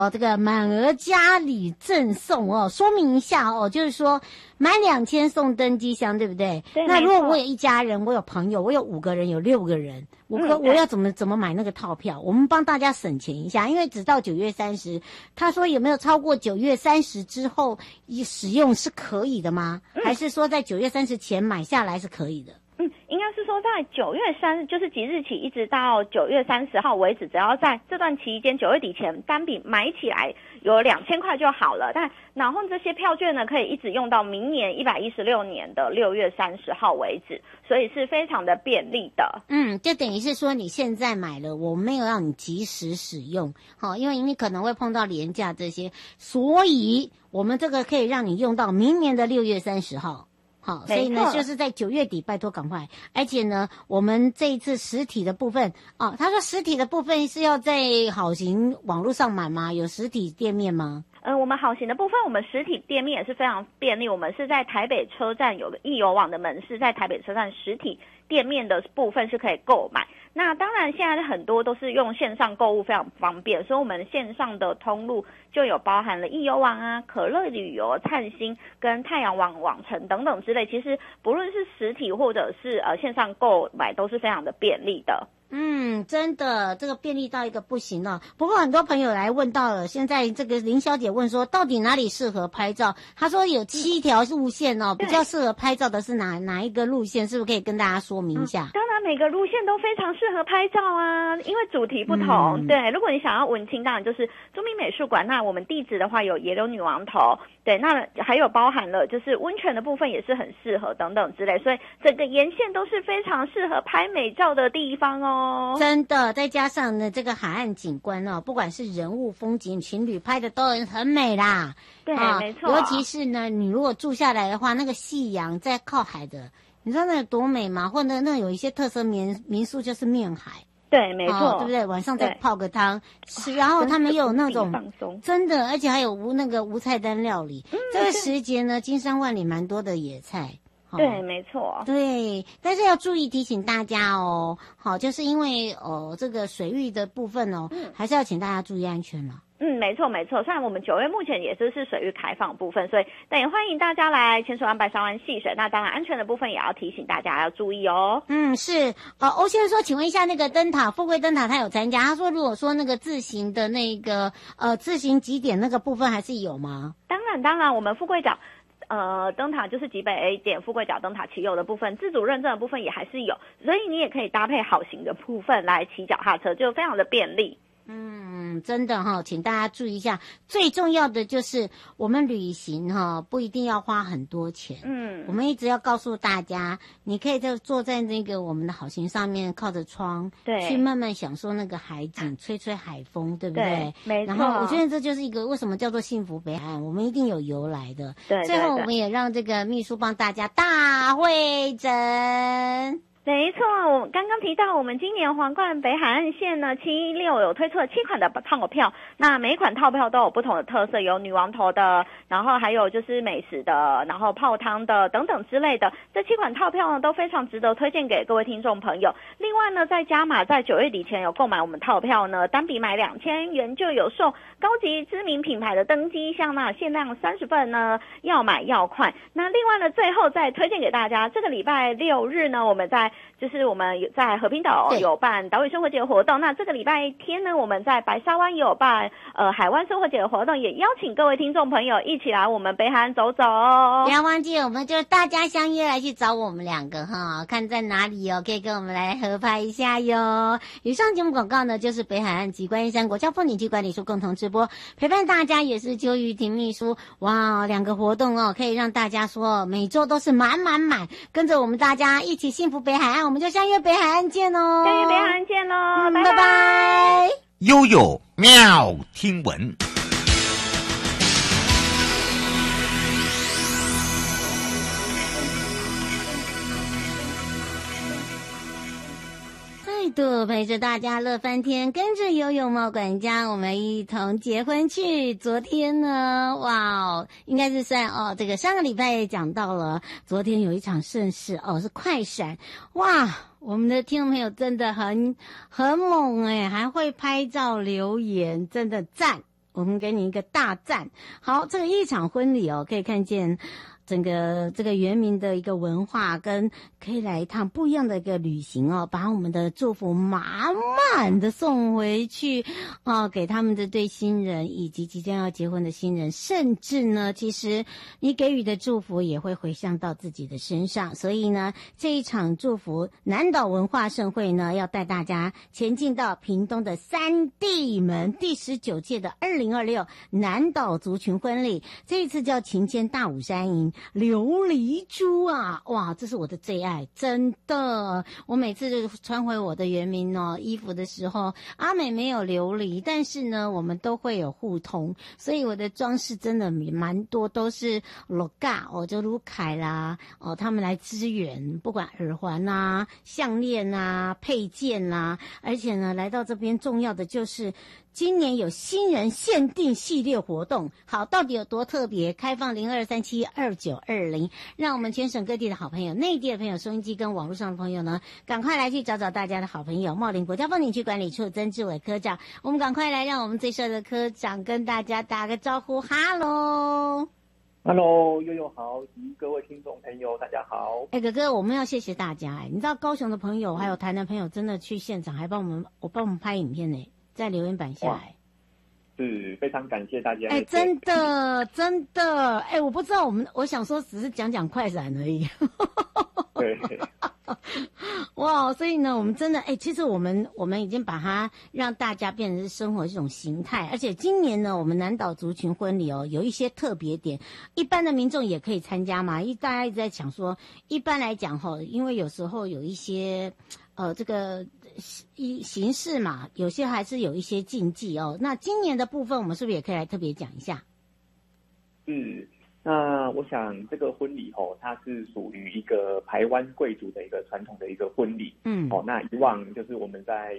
这个满额嘉礼赠送哦，说明一下哦，就是说满2000送登机箱，对不对？ 对。 那如果我有一家人，我有朋友，我有5个人，有6个人，我要怎么买那个套票？我们帮大家省钱一下，因为只到9月30，他说有没有超过9月30之后使用是可以的吗？还是说在9月30前买下来是可以的？ 应该是说在9月30，就是即日起一直到9月30号为止，只要在这段期间9月底前单笔买起来有2000块就好了。然后这些票券呢，可以一直用到明年116年的6月30号为止，所以是非常的便利的。 就等于是说你现在买了，我没有让你及时使用，因为你可能会碰到廉价这些，所以我们这个可以让你用到明年的6月30号。好，所以呢，就是在9月底，拜托赶快。而且呢，我们这一次实体的部分他说实体的部分是要在好行网络上买吗？有实体店面吗？ 我们好行的部分，我们实体店面也是非常便利。我们是在台北车站有个易游网的门市，在台北车站实体店面的部分是可以购买。那当然，现在很多都是用线上购物，非常方便，所以我们线上的通路就有包含了易游网啊、可乐旅游、灿星跟太阳网网城等等之类。其实不论是实体或者是线上购买，都是非常的便利的。 真的，这个便利到一个不行了。不过很多朋友来问到了，现在这个林小姐问说，到底哪里适合拍照？她说有7条路线哦，比较适合拍照的是哪一个路线？是不是可以跟大家说明一下？ 当然，每个路线都非常适合拍照啊，因为主题不同。对，如果你想要文青，当然就是中民美术馆。那我们地址的话有野柳女王头，对，那还有包含了就是温泉的部分也是很适合等等之类，所以整个沿线都是非常适合拍美照的地方哦。 真的，再加上呢这个海岸景观哦，不管是人物风景，情侣拍的都很美啦。 对，没错。 尤其是呢，你如果住下来的话，那个夕阳在靠海的，你知道那有多美吗？或者那有一些特色民宿就是面海。 对，没错， 对不对？晚上再泡个汤吃，然后他们又有那种放松， 真的，而且还有无菜单料理。这个时节呢，金山万里蛮多的野菜。 对，没错。 对，但是要注意提醒大家哦，就是因为这个水域的部分哦，还是要请大家注意安全了。 没错没错。虽然我们9月目前也是水域开放部分，所以但也欢迎大家来潜水湾白沙湾戏水。那当然安全的部分也要提醒大家要注意哦。 是欧先生说，请问一下那个灯塔富贵灯塔他有参加？他说如果说那个自行的那个自行极点那个部分还是有吗？ 当然，我们富贵角灯塔就是极北 A 点富贵角灯塔骑游的部分，自主认证的部分也还是有，所以你也可以搭配好行的部分来骑脚踏车，就非常的便利。 真的请大家注意一下，最重要的就是我们旅行不一定要花很多钱。我们一直要告诉大家，你可以就坐在那个我们的好行上面，靠着窗， 对， 去慢慢享受那个海景，吹吹海风，对不对？ 对，没错。 然后我觉得这就是一个为什么叫做幸福北海岸，我们一定有由来的。 对， 最后我们也让这个秘书帮大家大会诊。 没错，我刚刚提到我们今年皇冠北海岸线呢716有推出了7款的套票，那每一款套票都有不同的特色，有女王头的，然后还有就是美食的，然后泡汤的等等之类的。这7款套票呢都非常值得推荐给各位听众朋友。另外呢，在加码在9月底前有购买我们套票呢，单笔买2000元就有送高级知名品牌的登机箱，那限量30份呢，要买要快。那另外呢，最后再推荐给大家，这个礼拜6日呢，我们在在和平岛有办岛屿生活节的活动，那这个礼拜天呢，我们在白沙湾也有办海湾生活节的活动，也邀请各位听众朋友一起来我们北海岸走走哦。 不要忘记，我们就大家相约来去找我们2个看在哪里可以跟我们来合拍一下哟。以上节目广告呢，就是北海岸及观音山国家风景区管理处共同直播，陪伴大家也是邱玉婷秘书。哇，2个活动可以让大家说每周都是满，跟着我们大家一起幸福北海岸，我们就相约北海岸见哦。 相约北海岸见喽， 拜拜。 悠悠妙听闻。 度陪着大家乐翻天，跟着游泳猫管家我们一同结婚去。昨天呢，应该是这个上个礼拜也讲到了，昨天有一场盛事是快闪。我们的听众朋友真的很猛还会拍照留言，真的赞我们给你一个大赞。好，这个一场婚礼哦，可以看见整个这个原民的一个文化，跟可以来一趟不一样的一个旅行哦，把我们的祝福满满的送回去哦，给他们的对新人以及即将要结婚的新人，甚至呢，其实你给予的祝福也会回向到自己的身上。所以呢，这一场祝福南岛文化盛会呢，要带大家前进到屏东的三地门第19届的2026南岛族群婚礼，这一次叫晴天大武山营琉璃珠啊，哇，这是我的最爱，真的。我每次穿回我的原民衣服的时候，阿美没有琉璃，但是呢，我们都会有互通，所以我的装饰真的蛮多都是罗嘎就卢凯啦他们来支援，不管耳环啊、项链啊、配件啊，而且呢，来到这边重要的就是今年有新人限定系列活动。好，到底有多特别？开放02372920，让我们全省各地的好朋友、内地的朋友、收音机跟网络上的朋友呢，赶快来去找找大家的好朋友茂林国家风景区管理处曾志伟科长。我们赶快来让我们最帅的科长跟大家打个招呼，哈喽。 Hello， 悠悠好，及各位听众朋友，大家好。 哥哥，我们要谢谢大家你知道高雄的朋友还有台南朋友真的去现场，还帮我们拍影片在留言板下来。 是非常感谢大家。 真的真的，我不知道我想说只是讲快闪而已。 对。 哇，所以呢，我们真的其实我们已经把它让大家变成是生活这种形态，而且今年呢，我们南岛族群婚礼有一些特别点，一般的民众也可以参加嘛。大家一直在讲说，一般来讲因为有时候有一些这个形式嘛，有些还是有一些禁忌那今年的部分，我们是不是也可以来特别讲一下？ 是。那我想这个婚礼它是属于一个排湾贵族的一个传统的一个婚礼。那以往就是我们在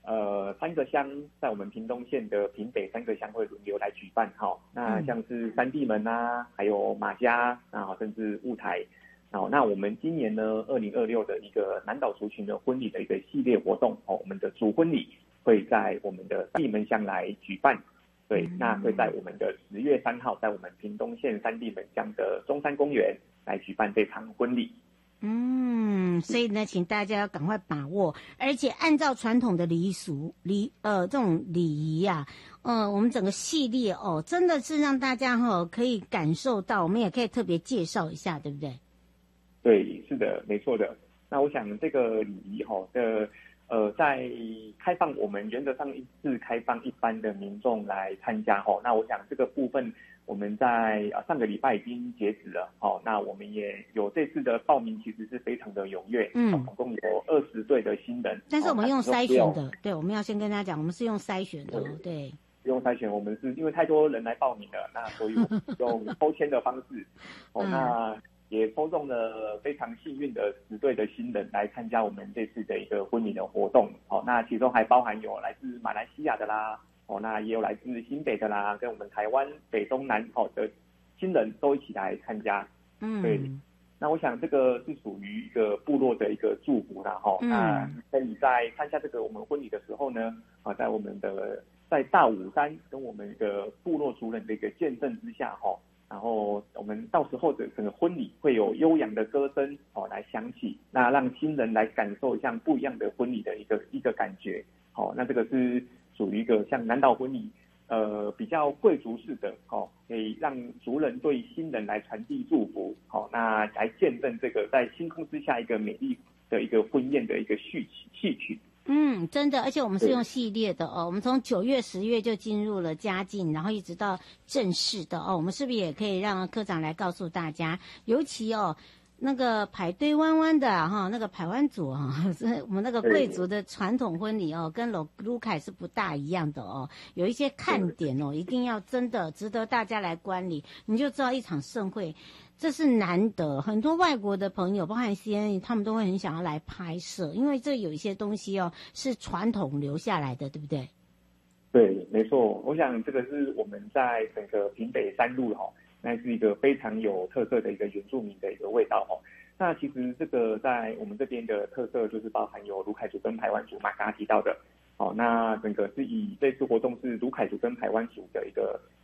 3个乡，在我们屏东县的屏北3个乡会轮流来举办那像是三地门啊，还有马家甚至雾台。那我们今年呢2026的一个南岛族群的婚礼的一个系列活动我们的主婚礼会在我们的三地门乡来举办。对，那会在我们的10月3号，在我们屏东县三地门乡的中山公园来举办这场婚礼。 所以呢，请大家要赶快把握，而且按照传统的礼俗这种礼仪啊，我们整个系列真的是让大家可以感受到，我们也可以特别介绍一下，对不对？ 对，是的，没错的。那我想这个礼仪在开放，我们原则上是开放一般的民众来参加那我想这个部分我们在上个礼拜已经截止了那我们也有这次的报名，其实是非常的踊跃总共有20对的新人， 但是我们用筛选的，对，我们要先跟大家讲，我们是用筛选的对， 用筛选，我们是因为太多人来报名了，那所以我们用抽签的方式那也抽中了非常幸运的10对的新人来参加我们这次的一个婚礼的活动那其中还包含有来自马来西亚的啦那也有来自新北的啦，跟我们台湾北中南的新人都一起来参加。对，那我想这个是属于一个部落的一个祝福啦那可以在参加这个我们婚礼的时候呢在我们的在大武山跟我们的部落族人的一个见证之下然后我们到时候的整个婚礼会有悠扬的歌声来响起，那让新人来感受像不一样的婚礼的一个感觉那这个是属于一个像南岛婚礼比较贵族式的可以让族人对新人来传递祝福那来见证这个在星空之下一个美丽的一个婚宴的一个戏曲。 真的，而且我们是用系列的我们从9月、10月就进入了佳境，然后一直到正式的我们是不是也可以让科长来告诉大家，尤其那个排队弯弯的那个排湾族我们那个贵族的传统婚礼跟卢凯是不大一样的有一些看点一定要真的值得大家来观礼，你就知道一场盛会这是难得，很多外国的朋友包含 CNN 他们都会很想要来拍摄，因为这有一些东西是传统留下来的，对不对？ 对，没错，我想这个是我们在整个屏北山路那是一个非常有特色的一个原住民的一个味道那其实这个在我们这边的特色就是包含有卢凯族跟排湾族嘛，刚刚提到的。 那整个是以这次活动是卢凯族跟排湾族的一个